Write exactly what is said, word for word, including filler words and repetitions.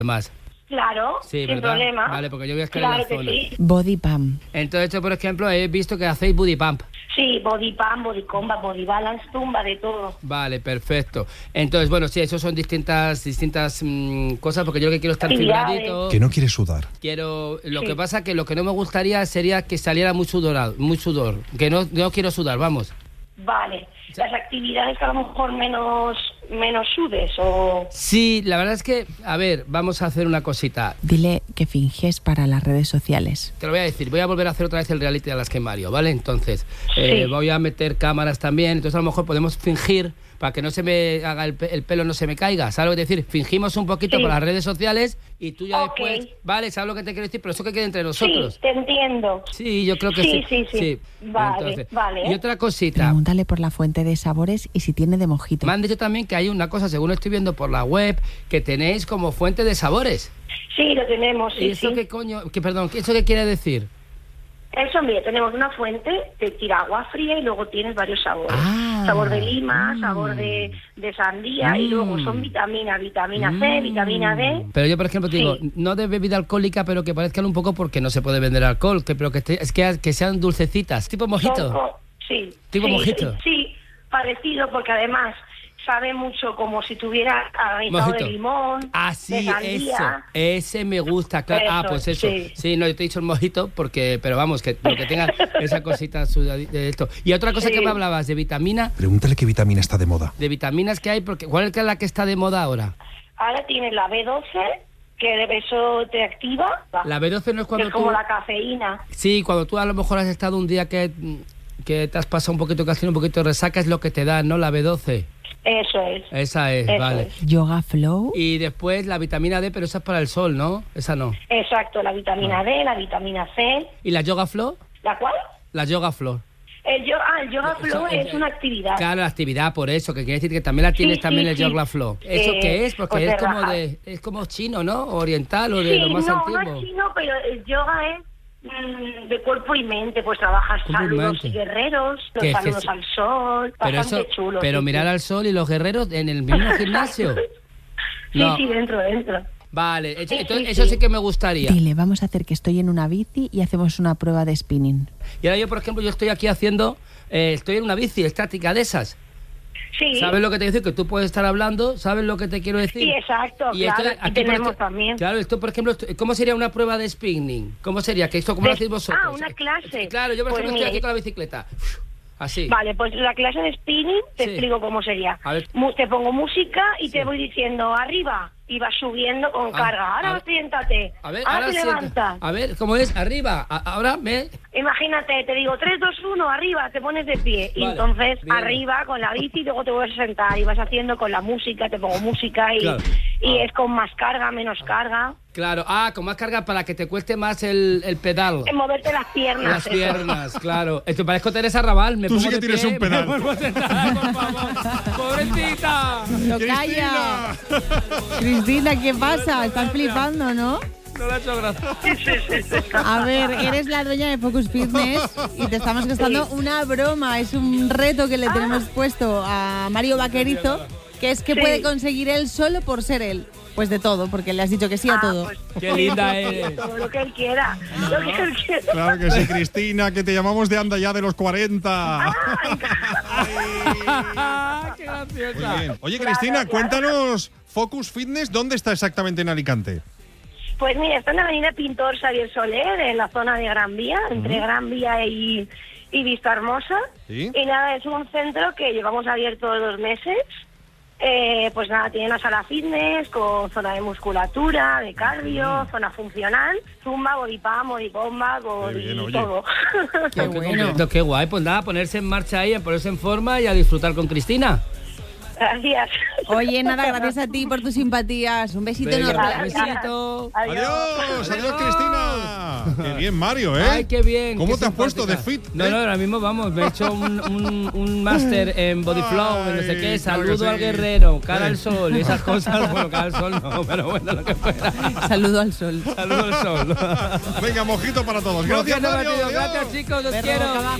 más. Claro, sí, sin ¿verdad? problema. Vale, porque yo voy a escalar claro la zona. que sí. Body pump. Entonces, yo, por ejemplo, he visto que hacéis booty pump. Sí, body pump, body combat, body balance, tumba, de todo. Vale, perfecto. Entonces, bueno, sí, eso son distintas distintas mmm, cosas, porque yo lo que quiero es estar fibradito. Que no quiere sudar. Quiero, lo sí. que pasa que lo que no me gustaría sería que saliera muy sudorado, muy sudor, que no, no quiero sudar, vamos. Vale, las actividades que a lo mejor menos menos sudes o... Sí, la verdad es que, a ver, vamos a hacer una cosita. Dile que finges para las redes sociales. Te lo voy a decir, voy a volver a hacer otra vez el reality de las que Mario, ¿vale? Entonces, eh, sí. voy a meter cámaras también, entonces a lo mejor podemos fingir para que no se me haga el, pe el pelo, no se me caiga, ¿sabes lo que decir? Fingimos un poquito sí. por las redes sociales y tú ya okay. después, ¿vale? ¿Sabes lo que te quiero decir? Pero eso que quede entre nosotros. Sí, te entiendo. Sí, yo creo que sí. Sí, sí, sí. sí. Vale, entonces, vale. Y otra cosita. Pregúntale por la fuente de sabores y si tiene de mojito. Me han dicho también que hay una cosa, según estoy viendo por la web, que tenéis como fuente de sabores. Sí, lo tenemos, sí, ¿Y eso sí. qué coño, que, perdón, ¿eso qué quiere decir? Eso, mira, tenemos una fuente, te tira agua fría y luego tienes varios sabores. Ah, sabor de lima, mm, sabor de, de sandía mm, y luego son vitaminas, vitamina mm, C, vitamina D. Pero yo, por ejemplo, te digo, sí. no de bebida alcohólica, pero que parezcan un poco porque no se puede vender alcohol, que, pero que, esté, es que, que sean dulcecitas, tipo mojito. Son, sí. Tipo sí, mojito. Sí, sí, parecido porque además... sabe mucho como si tuviera anisado de limón, ah, sí, de sandía. Eso, ese me gusta, claro. Eso, ah, pues eso. Sí. sí, no, yo te he dicho el mojito, porque, pero vamos, que lo que tenga esa cosita de esto. Y otra cosa sí. que me hablabas, de vitamina. Pregúntale qué vitamina está de moda. De vitaminas que hay, porque ¿cuál es la que está de moda ahora? Ahora tienes la B doce, que eso te activa. La B doce no es cuando es como tú... la cafeína. Sí, cuando tú a lo mejor has estado un día que, que te has pasado un poquito, que has tenido un poquito de resaca, es lo que te da, ¿no? La B doce. Eso es. Esa es, Eso vale. Es. Yoga Flow. Y después la vitamina D, pero esa es para el sol, ¿no? Esa no. Exacto, la vitamina ah. D, la vitamina C. ¿Y la Yoga Flow? ¿La cuál? La Yoga Flow. El, yo, ah, el Yoga Flow es, es una actividad. Claro, la actividad, por eso, que quiere decir que también la tienes sí, también sí, el sí. Yoga Flow. ¿Eso eh, qué es? Porque pues es como rajas. de es como chino, ¿no? Oriental o de sí, lo más no, antiguo. No, es chino, pero el yoga es de cuerpo y mente, pues trabajas saludos y guerreros, los saludos al sol, pero bastante eso, chulo. Pero sí, mirar sí. al sol y los guerreros en el mismo gimnasio. sí, no. sí, dentro, dentro. Vale, sí, entonces sí, eso sí. sí que me gustaría. Dile, vamos a hacer que estoy en una bici y hacemos una prueba de spinning. Y ahora yo, por ejemplo, yo estoy aquí haciendo, eh, estoy en una bici estática de esas. Sí. ¿Sabes lo que te quiero decir? Que tú puedes estar hablando, ¿sabes lo que te quiero decir? Sí, exacto, y claro, esto, aquí tenemos esto, también. Claro, esto, por ejemplo, esto, ¿cómo sería una prueba de spinning? ¿Cómo sería? ¿Que esto cómo de, lo hacéis vosotros? Ah, una clase. Claro, yo, por pues ejemplo, mire. estoy aquí con la bicicleta. Así. Vale, pues la clase de spinning, te sí. explico cómo sería. Te pongo música y sí. te voy diciendo arriba y vas subiendo con ah, carga. Ahora ver, siéntate. A ver, ahora, ahora te sienta. levantas. A ver, ¿cómo es? Arriba. A, ahora me... Imagínate, te digo tres, dos, uno, arriba, te pones de pie. Vale, y entonces bien. Arriba con la bici, luego te vuelves a sentar y vas haciendo con la música, te pongo música y, claro. y ah. es con más carga, menos carga. Claro, ah, con más carga para que te cueste más el, el pedal. En moverte las piernas. Las eso. piernas, claro. Esto parezco Teresa Raval. Me Tú pongo sí que de tienes pie, un pedal. Me vuelvo a sentar, por favor. ¡Pobrecita! ¡No calla! Cristina, ¿qué pasa? Estás flipando, ¿no? No le ha hecho gracia. Sí, sí, sí, sí. A ver, eres la dueña de Focus Fitness y te estamos gastando sí. una broma. Es un reto que le ah. tenemos puesto a Mario Vaquerizo, que es que sí. puede conseguir él solo por ser él. Pues de todo, porque le has dicho que sí a ah, todo. Pues, ¡Qué linda eres! Todo lo que él quiera. Lo que él quiera. Claro que sí, Cristina, que te llamamos de Anda Ya de los cuarenta. ¡Ah, qué graciosa! Muy bien. Oye, Cristina, claro, cuéntanos, claro. Focus Fitness, ¿dónde está exactamente en Alicante? Pues mira, está en la avenida Pintor Xavier Soler, en la zona de Gran Vía, uh-huh. entre Gran Vía y, y Vista Hermosa. ¿Sí? Y nada, es un centro que llevamos abierto dos meses. Eh, pues nada, tiene una sala fitness con zona de musculatura, de cardio, zona funcional, zumba, body pump, body bomba, body bien, todo. Qué bueno. Qué guay, pues nada, ponerse en marcha ahí, ponerse en forma y a disfrutar con Cristina. Gracias. Oye, nada, gracias a ti por tus simpatías. Un besito Venga, enorme. Un besito. Adiós. Adiós, adiós, Cristina. Qué bien, Mario, ¿eh? Ay, qué bien. ¿Cómo qué te has puesto de simpática. fit? No, ¿eh? no, ahora mismo vamos, me he hecho un, un, un máster en Body Flow, en no sé qué, saludo claro al sí. guerrero, cara al sol y esas cosas. Bueno, cara al sol no, pero bueno, lo que fuera. Saludo al sol. Saludo al sol. Venga, mojito para todos. Gracias, Mojito Mario. Gracias, chicos, los quiero.